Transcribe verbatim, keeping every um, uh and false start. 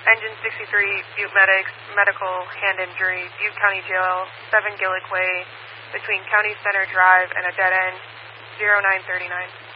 Engine sixty-three, Butte Medics, medical hand injury, Butte County Jail, seven Gillick Way, between County Center Drive and a dead end, zero nine thirty-nine.